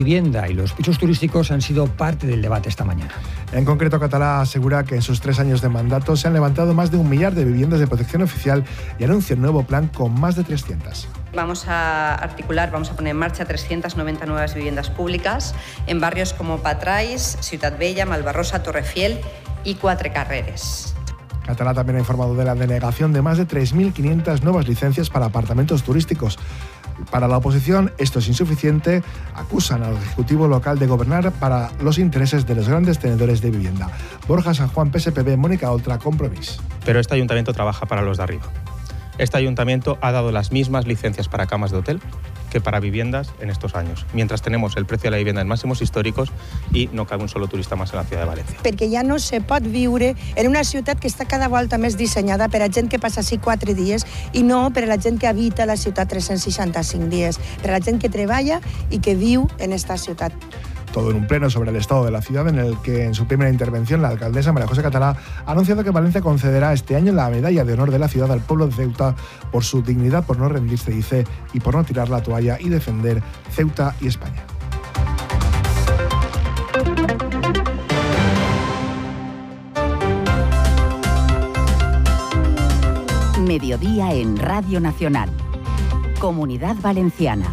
Vivienda y los pisos turísticos han sido parte del debate esta mañana. En concreto, Català asegura que en sus 3 años de mandato se han levantado más de 1 millar de viviendas de protección oficial y anuncia un nuevo plan con más de 300. Vamos a poner en marcha 390 nuevas viviendas públicas en barrios como Patrais, Ciutat Vella, Malvarrosa, Torrefiel y Quatre Carreres. Català también ha informado de la denegación de más de 3.500 nuevas licencias para apartamentos turísticos. Para la oposición esto es insuficiente, acusan al Ejecutivo local de gobernar para los intereses de los grandes tenedores de vivienda. Borja San Juan, PSPB, Mónica Oltra, Compromís. Pero este ayuntamiento trabaja para los de arriba. Este ayuntamiento ha dado las mismas licencias para camas de hotel que para viviendas en estos años, mientras tenemos el precio de la vivienda en máximos històrics i no cabe un solo turista més a la ciutat de València. Perquè ja no se pot viure en una ciutat que està cada volta més dissenyada per a gent que passa així 4 dies i no per a la gent que habita la ciutat 365 dies, per a la gent que treballa i que viu en esta ciutat. Todo en un pleno sobre el estado de la ciudad en el que en su primera intervención la alcaldesa María José Català ha anunciado que Valencia concederá este año la medalla de honor de la ciudad al pueblo de Ceuta por su dignidad, por no rendirse, dice, y por no tirar la toalla y defender Ceuta y España. Mediodía en Radio Nacional. Comunidad Valenciana.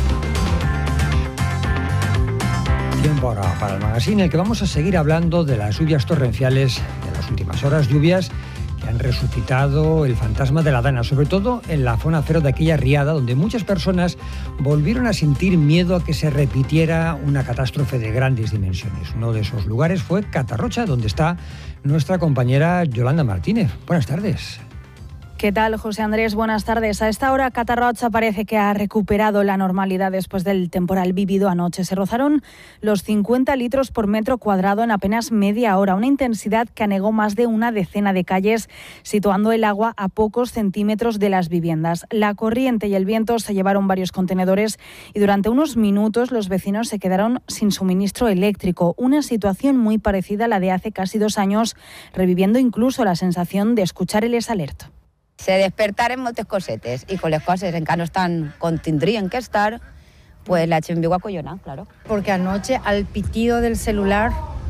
Tiempo ahora para el magazine, en el que vamos a seguir hablando de las lluvias torrenciales de las últimas horas, lluvias que han resucitado el fantasma de la Dana, sobre todo en la zona cero de aquella riada, donde muchas personas volvieron a sentir miedo a que se repitiera una catástrofe de grandes dimensiones. Uno de esos lugares fue Catarrocha, donde está nuestra compañera Yolanda Martínez. Buenas tardes. ¿Qué tal, José Andrés? Buenas tardes. A esta hora, Catarrocha parece que ha recuperado la normalidad después del temporal vivido anoche. Se rozaron los 50 litros por metro cuadrado en apenas media hora, una intensidad que anegó más de una decena de calles, situando el agua a pocos centímetros de las viviendas. La corriente y el viento se llevaron varios contenedores y durante unos minutos los vecinos se quedaron sin suministro eléctrico, una situación muy parecida a la de hace casi 2 años, reviviendo incluso la sensación de escuchar el Esalerto. Se despertaren moltes cosetes i con les coses encara no estan com tindrien que estar, pues la gent viu acollonada, claro. Porque anoche al pitido del celular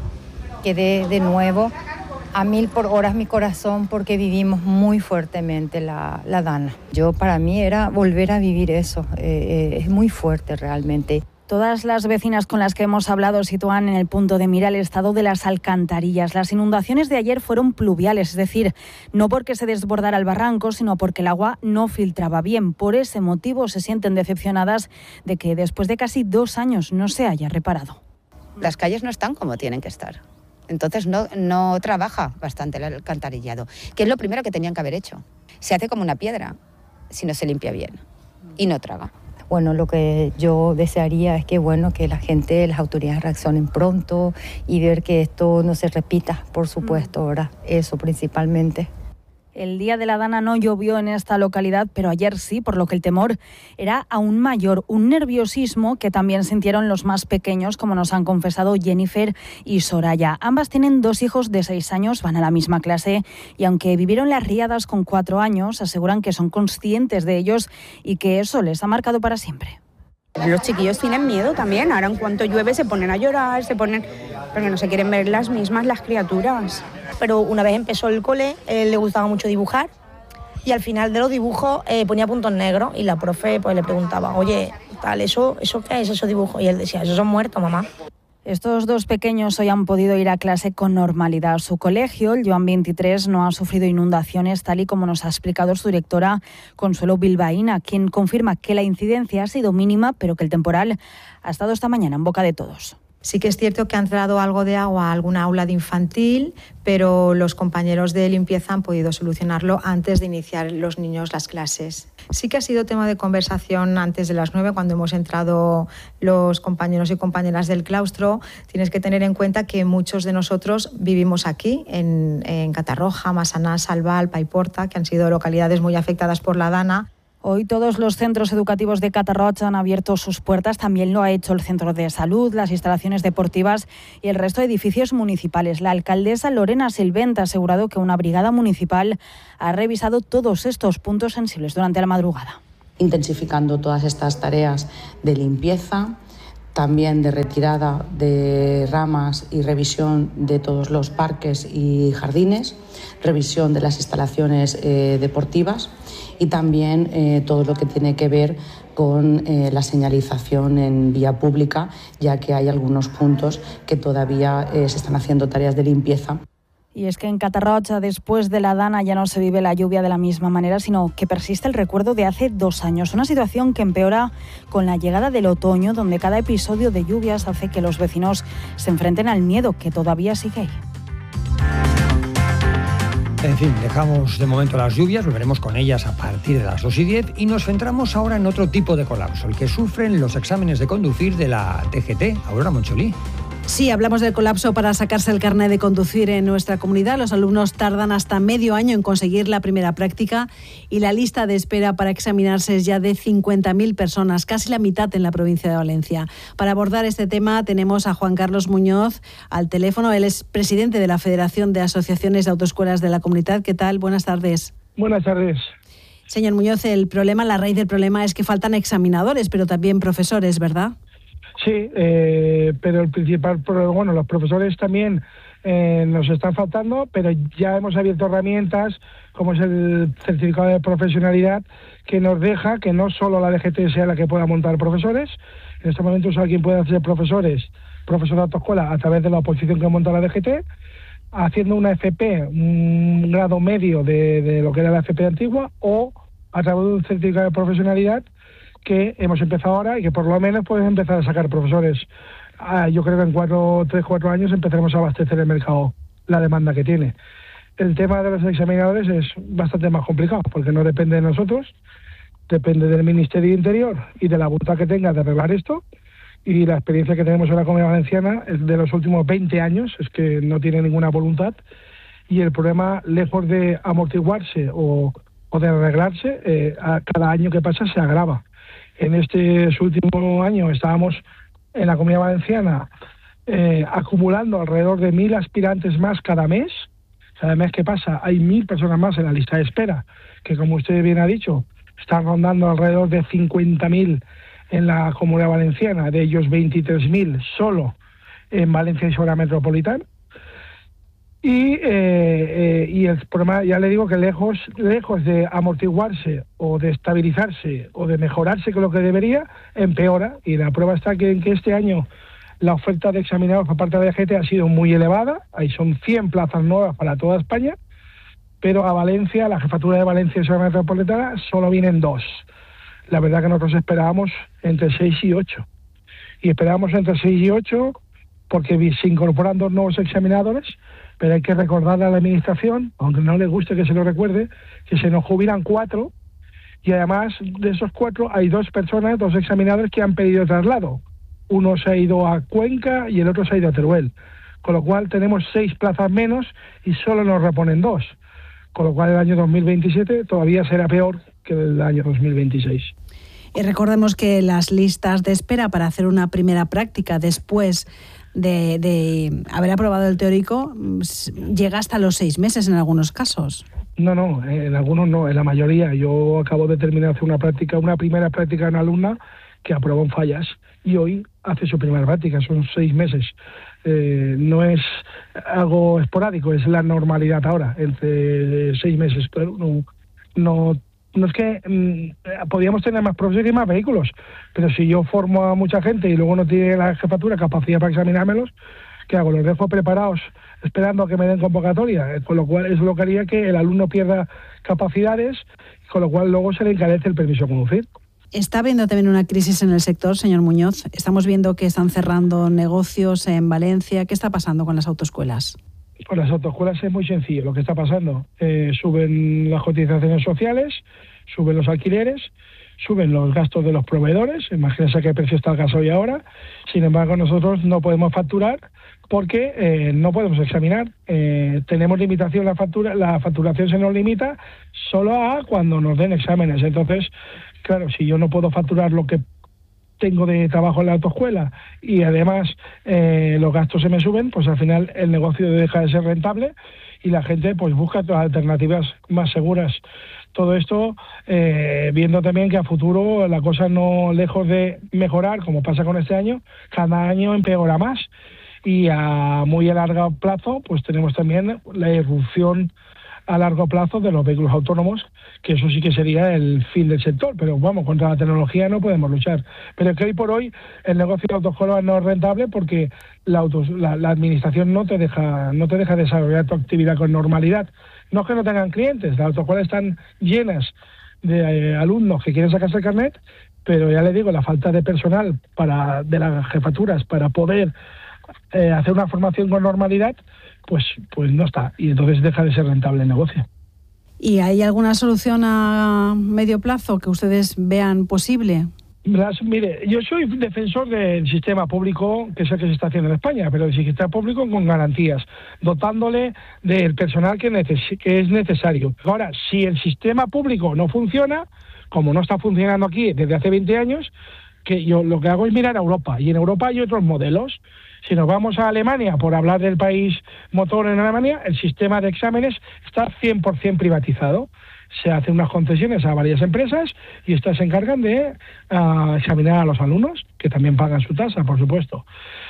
quedé de nuevo a 1000 por hora mi corazón porque vivimos muy fuertemente la Dana. Para mí era volver a vivir eso, es muy fuerte realmente. Todas las vecinas con las que hemos hablado sitúan en el punto de mira el estado de las alcantarillas. Las inundaciones de ayer fueron pluviales, es decir, no porque se desbordara el barranco, sino porque el agua no filtraba bien. Por ese motivo se sienten decepcionadas de que después de casi 2 años no se haya reparado. Las calles no están como tienen que estar. Entonces no trabaja bastante el alcantarillado, que es lo primero que tenían que haber hecho. Se hace como una piedra si no se limpia bien y no traga. Bueno, lo que yo desearía es que la gente, las autoridades reaccionen pronto y ver que esto no se repita, por supuesto, ahora eso principalmente. El día de la Dana no llovió en esta localidad, pero ayer sí, por lo que el temor era aún mayor. Un nerviosismo que también sintieron los más pequeños, como nos han confesado Jennifer y Soraya. Ambas tienen 2 hijos de 6 años, van a la misma clase y aunque vivieron las riadas con 4 años, aseguran que son conscientes de ellos y que eso les ha marcado para siempre. Los chiquillos tienen miedo también, ahora en cuanto llueve se ponen a llorar, porque no se quieren ver las mismas las criaturas. Pero una vez empezó el cole, le gustaba mucho dibujar y al final de los dibujos ponía puntos negros y la profe pues le preguntaba, oye, tal, ¿eso qué es, esos dibujos? Y él decía, esos son muertos, mamá. Estos 2 pequeños hoy han podido ir a clase con normalidad. Su colegio, el Joan 23, no ha sufrido inundaciones, tal y como nos ha explicado su directora Consuelo Bilbaína, quien confirma que la incidencia ha sido mínima, pero que el temporal ha estado esta mañana en boca de todos. Sí que es cierto que ha entrado algo de agua a alguna aula de infantil, pero los compañeros de limpieza han podido solucionarlo antes de iniciar los niños las clases. Sí que ha sido tema de conversación antes de las 9, cuando hemos entrado los compañeros y compañeras del claustro. Tienes que tener en cuenta que muchos de nosotros vivimos aquí, en Catarroja, Massaná, Salval, Paiporta, que han sido localidades muy afectadas por la Dana. Hoy todos los centros educativos de Catarrocha han abierto sus puertas, también lo ha hecho el centro de salud, las instalaciones deportivas y el resto de edificios municipales. La alcaldesa Lorena Silvent ha asegurado que una brigada municipal ha revisado todos estos puntos sensibles durante la madrugada. Intensificando todas estas tareas de limpieza, también de retirada de ramas y revisión de todos los parques y jardines, revisión de las instalaciones deportivas y también todo lo que tiene que ver con la señalización en vía pública, ya que hay algunos puntos que todavía se están haciendo tareas de limpieza. Y es que en Catarroja, después de la dana, ya no se vive la lluvia de la misma manera, sino que persiste el recuerdo de hace 2 años. Una situación que empeora con la llegada del otoño, donde cada episodio de lluvias hace que los vecinos se enfrenten al miedo que todavía sigue ahí. En fin, dejamos de momento las lluvias, volveremos con ellas a partir de las 2:10 y nos centramos ahora en otro tipo de colapso, el que sufren los exámenes de conducir de la DGT. Aurora Moncholí. Sí, hablamos del colapso para sacarse el carnet de conducir en nuestra comunidad. Los alumnos tardan hasta medio año en conseguir la primera práctica y la lista de espera para examinarse es ya de 50.000 personas, casi la mitad en la provincia de Valencia. Para abordar este tema tenemos a Juan Carlos Muñoz al teléfono. Él es presidente de la Federación de Asociaciones de Autoescuelas de la Comunidad. ¿Qué tal? Buenas tardes. Buenas tardes. Señor Muñoz, la raíz del problema es que faltan examinadores, pero también profesores, ¿verdad? Sí, pero el principal problema, bueno, los profesores también nos están faltando, pero ya hemos abierto herramientas como es el certificado de profesionalidad que nos deja que no solo la DGT sea la que pueda montar profesores. En este momento es alguien puede hacer profesor de autoescuela a través de la oposición que monta la DGT, haciendo una FP, un grado medio de lo que era la FP antigua, o a través de un certificado de profesionalidad que hemos empezado ahora y que por lo menos puedes empezar a sacar profesores. Yo creo que en 3-4 años empezaremos a abastecer el mercado, la demanda que tiene. El tema de los examinadores es bastante más complicado porque no depende de nosotros, depende del Ministerio de Interior y de la voluntad que tenga de arreglar esto. Y la experiencia que tenemos en la Comunidad Valenciana es de los últimos 20 años, es que no tiene ninguna voluntad y el problema, lejos de amortiguarse o de arreglarse, a cada año que pasa se agrava. En este último año estábamos en la Comunidad Valenciana acumulando alrededor de 1.000 aspirantes más cada mes. Cada mes que pasa hay 1.000 personas más en la lista de espera, que como usted bien ha dicho, están rondando alrededor de 50.000 en la Comunidad Valenciana, de ellos 23.000 solo en Valencia y zona metropolitana. Y el problema, ya le digo que lejos de amortiguarse o de estabilizarse o de mejorarse con lo que debería, empeora. Y la prueba está que este año la oferta de examinados por parte de la DGT ha sido muy elevada. Ahí son 100 plazas nuevas para toda España, pero a Valencia, la jefatura de Valencia y zona metropolitana, solo vienen 2. La verdad que nosotros esperábamos entre 6 y 8. Y esperábamos entre 6 y 8 porque se incorporan 2 nuevos examinadores, pero hay que recordarle a la Administración, aunque no le guste que se lo recuerde, que se nos jubilan 4 y además de esos 4 hay 2 examinadores que han pedido traslado. Uno se ha ido a Cuenca y el otro se ha ido a Teruel, con lo cual tenemos 6 plazas menos y solo nos reponen 2, con lo cual el año 2027 todavía será peor que el año 2026. Y recordemos que las listas de espera para hacer una primera práctica después de haber aprobado el teórico llega hasta los 6 meses en algunos casos. No, en algunos no, en la mayoría. Yo acabo de terminar hacer una primera práctica de una alumna que aprobó en fallas y hoy hace su primera práctica, son 6 meses. No es algo esporádico, es la normalidad ahora, entre 6 meses, pero no es que podríamos tener más profesores y más vehículos, pero si yo formo a mucha gente y luego no tiene la jefatura capacidad para examinármelos, ¿qué hago? Los dejo preparados esperando a que me den convocatoria, con lo cual es lo que haría que el alumno pierda capacidades, con lo cual luego se le encarece el permiso de conducir. Está habiendo también una crisis en el sector, señor Muñoz. Estamos viendo que están cerrando negocios en Valencia. ¿Qué está pasando con las autoescuelas? Con las autoescuelas es muy sencillo lo que está pasando. Suben las cotizaciones sociales, suben los alquileres, suben los gastos de los proveedores. Imagínense qué precio está el gasoil ahora. Sin embargo, nosotros no podemos facturar porque no podemos examinar. Tenemos limitación, la facturación se nos limita solo a cuando nos den exámenes. Entonces, claro, si yo no puedo facturar lo que tengo de trabajo en la autoescuela y además los gastos se me suben, pues al final el negocio deja de ser rentable y la gente pues busca otras alternativas más seguras. Todo esto viendo también que a futuro la cosa no lejos de mejorar, como pasa con este año, cada año empeora más, y a muy a largo plazo pues tenemos también la irrupción a largo plazo de los vehículos autónomos, que eso sí que sería el fin del sector, pero vamos, contra la tecnología no podemos luchar. Pero que hoy por hoy el negocio de autoescuelas no es rentable porque la administración no te deja desarrollar tu actividad con normalidad. No es que no tengan clientes, las autoescuelas están llenas de alumnos que quieren sacarse el carnet, pero ya le digo, la falta de personal de las jefaturas para poder hacer una formación con normalidad, pues no está, y entonces deja de ser rentable el negocio. ¿Y hay alguna solución a medio plazo que ustedes vean posible? Mire, yo soy defensor del sistema público, que es el que se está haciendo en España, pero el sistema público con garantías, dotándole del personal que es necesario. Ahora, si el sistema público no funciona, como no está funcionando aquí desde hace 20 años, que yo lo que hago es mirar a Europa, y en Europa hay otros modelos. Si nos vamos a Alemania, por hablar del país motor en Alemania, el sistema de exámenes está 100% privatizado. Se hacen unas concesiones a varias empresas y estas se encargan de examinar a los alumnos, que también pagan su tasa, por supuesto.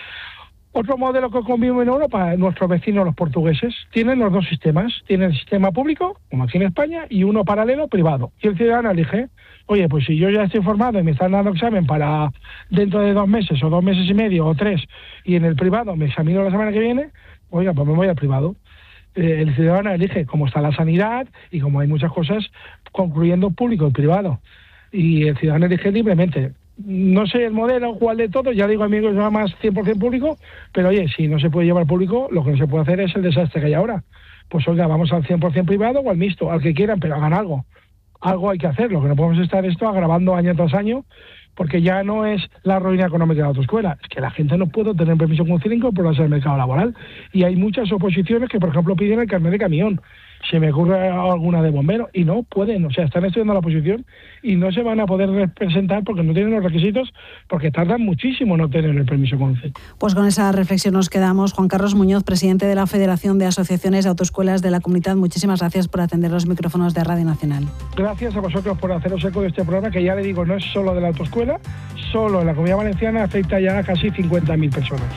Otro modelo que convive en Europa, nuestros vecinos los portugueses, tienen los dos sistemas. Tienen el sistema público, como aquí en España, y uno paralelo privado. Y el ciudadano elige, oye, pues si yo ya estoy formado y me están dando examen para dentro de 2 meses o 2 meses y medio o 3, y en el privado me examino la semana que viene, oiga, pues me voy al privado. El ciudadano elige cómo está la sanidad y como hay muchas cosas concluyendo público y privado. Y el ciudadano elige libremente. No sé el modelo, cuál de todos, ya digo, amigos, no más 100% público, pero oye, si no se puede llevar público, lo que no se puede hacer es el desastre que hay ahora. Pues oiga, vamos al 100% privado o al mixto, al que quieran, pero hagan algo. Algo hay que hacer, lo que no podemos estar esto agravando año tras año, porque ya no es la ruina económica de la autoescuela, es que la gente no puede tener permiso con 5 por hacer el mercado laboral. Y hay muchas oposiciones que, por ejemplo, piden el carnet de camión. Se me ocurre alguna de bombero y no pueden, o sea, están estudiando la oposición y no se van a poder representar porque no tienen los requisitos, porque tardan muchísimo en obtener el permiso con 5. Pues con esa reflexión nos quedamos. Juan Carlos Muñoz, presidente de la Federación de Asociaciones de Autoescuelas de la Comunidad, muchísimas gracias por atender los micrófonos de Radio Nacional. Gracias a vosotros por haceros eco de este programa, que ya le digo, no es solo de la autoescuela, solo en la Comunidad Valenciana afecta ya a casi 50.000 personas.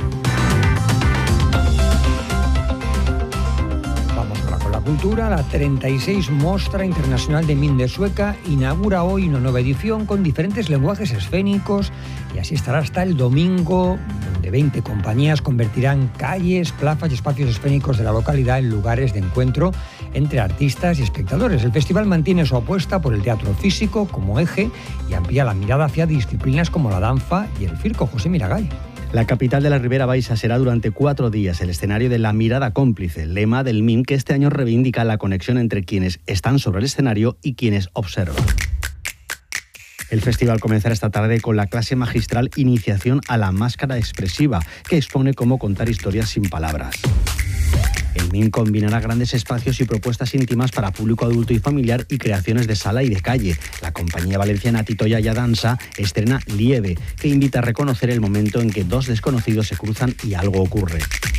Cultura, la 36 Mostra Internacional de Min de Sueca inaugura hoy una nueva edición con diferentes lenguajes escénicos y así estará hasta el domingo, donde 20 compañías convertirán calles, plazas y espacios escénicos de la localidad en lugares de encuentro entre artistas y espectadores. El festival mantiene su apuesta por el teatro físico como eje y amplía la mirada hacia disciplinas como la danza y el circo. José Miragay. La capital de la Ribera Baixa será durante 4 días el escenario de la mirada cómplice, el lema del MIM que este año reivindica la conexión entre quienes están sobre el escenario y quienes observan. El festival comenzará esta tarde con la clase magistral Iniciación a la máscara expresiva, que expone cómo contar historias sin palabras. El MIM combinará grandes espacios y propuestas íntimas para público adulto y familiar y creaciones de sala y de calle. La compañía valenciana Tito Yaya Danza estrena Lieve, que invita a reconocer el momento en que 2 desconocidos se cruzan y algo ocurre.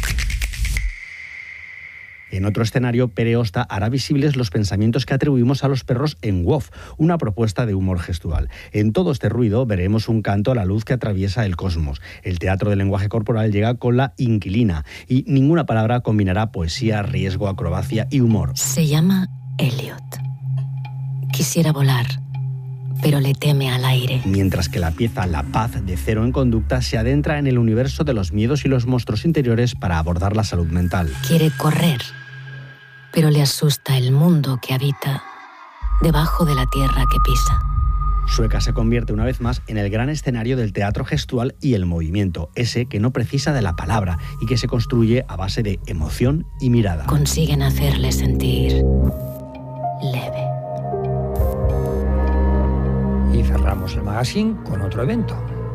En otro escenario, Pere Osta hará visibles los pensamientos que atribuimos a los perros en WOF, una propuesta de humor gestual. En todo este ruido veremos un canto a la luz que atraviesa el cosmos. El teatro del lenguaje corporal llega con La Inquilina y ninguna palabra combinará poesía, riesgo, acrobacia y humor. Se llama Elliot. Quisiera volar, pero le teme al aire. Mientras que la pieza La Paz de Cero en Conducta se adentra en el universo de los miedos y los monstruos interiores para abordar la salud mental. Quiere correr, pero le asusta el mundo que habita debajo de la tierra que pisa. Sueca se convierte una vez más en el gran escenario del teatro gestual y el movimiento, ese que no precisa de la palabra y que se construye a base de emoción y mirada. Consiguen hacerle sentir leve. Y cerramos el magazine con otro evento.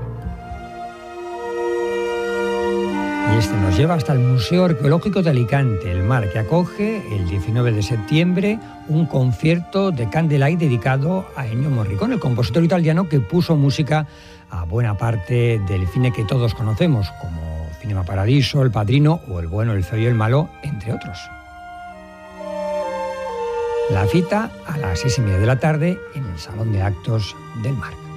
Y este nos lleva hasta el Museo Arqueológico de Alicante, el Mar, que acoge el 19 de septiembre un concierto de Candlelight dedicado a Ennio Morricone, el compositor italiano que puso música a buena parte del cine que todos conocemos, como Cinema Paradiso, El Padrino o El Bueno, el Feo y el Malo, entre otros. La cita a las 6:30 de la tarde en el Salón de Actos del Mar.